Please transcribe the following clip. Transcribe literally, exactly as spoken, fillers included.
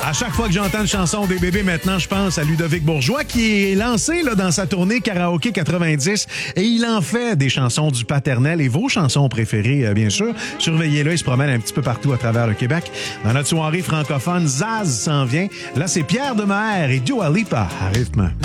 À chaque fois que j'entends une chanson des bébés, maintenant, je pense à Ludovic Bourgeois qui est lancé là, dans sa tournée Karaoké quatre-vingt-dix et il en fait des chansons du paternel et vos chansons préférées, bien sûr. Surveillez-le, il se promène un petit peu partout à travers le Québec. Dans notre soirée francophone, Zaz s'en vient. Là, c'est Pierre Demers et Dua Lipa à rythme.